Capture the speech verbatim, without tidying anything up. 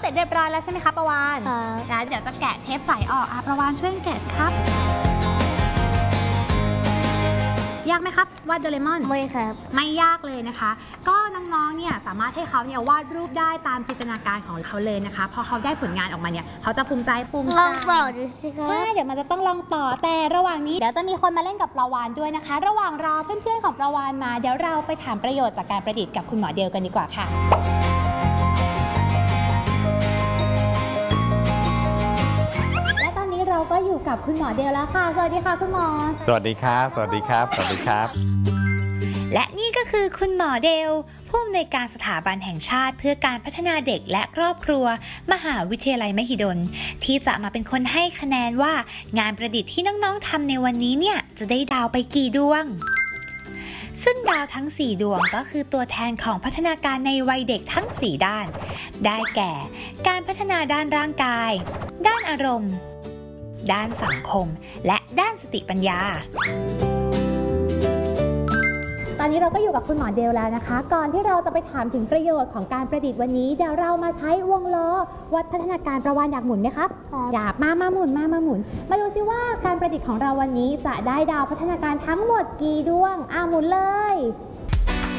ร็จเรียบร้อยแล้วใช่ไหมคะประวานงั้นเดี๋ยวจะแกะเทปใสออกอ่ะประวานช่วยแกะครับยากไหมครับวาดโดเรมอนไม่ครับไม่ยากเลยนะคะก็น้องๆเนี่ยสามารถให้เขาเนี่ยวาดรูปได้ตามจินตนาการของเขาเลยนะคะพอเขาได้ผลงานออกมาเนี่ยเขาจะภูมิใจภูมิใจลองต่อดูสิครับใช่เดี๋ยวมันจะต้องลองต่อแต่ระหว่างนี้เดี๋ยวจะมีคนมาเล่นกับประวานด้วยนะคะระหว่างรอเพื่อนๆของประวานมาเดี๋ยวเราไปถามประโยชน์จากการประดิษฐ์กับคุณหมอเดลกันดีกว่าค่ะเราก็อยู่กับคุณหมอเดลแล้วค่ะสวัสดีค่ะคุณหมอสวัสดีครับสวัสดีครับสวัสดีครับและนี่ก็คือคุณหมอเดลผู้อำนวยการสถาบันแห่งชาติเพื่อการพัฒนาเด็กและครอบครัวมหาวิทยาลัยมหิดลที่จะมาเป็นคนให้คะแนนว่างานประดิษฐ์ที่น้องๆทำในวันนี้เนี่ยจะได้ดาวไปกี่ดวงซึ่งดาวทั้งสี่ดวงก็คือตัวแทนของพัฒนาการในวัยเด็กทั้งสี่ด้านได้แก่การพัฒนาด้านร่างกายด้านอารมณ์ด้านสังคมและด้านสติปัญญาตอนนี้เราก็อยู่กับคุณหมอเดลแล้วนะคะก่อนที่เราจะไปถามถึงประโยชน์ของการประดิษฐ์วันนี้เดี๋ยวเรามาใช้วงล้อวัดพัฒนาการประวานอยากหมุนไหมครับอยากมามาหมุนมามาหมุนมาดูซิว่าการประดิษฐ์ของเราวันนี้จะได้ดาวพัฒนาการทั้งหมดกี่ดวงอ่ะหมุนเลย